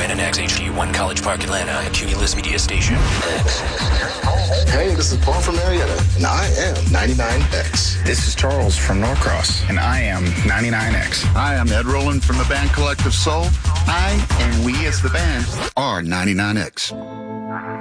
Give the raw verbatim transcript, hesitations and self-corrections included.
N N X H D one College Park, Atlanta, a Cumulus Media station. Hey, this is Paul from Marietta, and I am ninety-nine X. This is Charles from Norcross, and I am ninety-nine X. Hi, I'm Ed Rowland from the band Collective Soul. I and we as the band are ninety-nine X.